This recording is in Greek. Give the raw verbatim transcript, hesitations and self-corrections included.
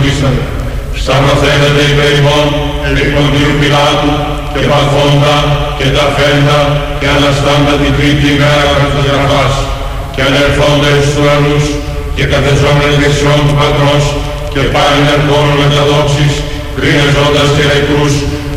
ρωτήσατε. Σταυρωθένετε υπέρ ημών επί Ποντίου Πιλάτου και παθόντα και ταφέντα και αναστάντα την τρίτη ημέρα κατά της γραφάς και ανερθόντα εις τους ουρανούς και καθεζόμενες δεξιών του Πατρός και πάλιν ερχόμενος με τα δόξης κρίνεζοντας και νεκρούς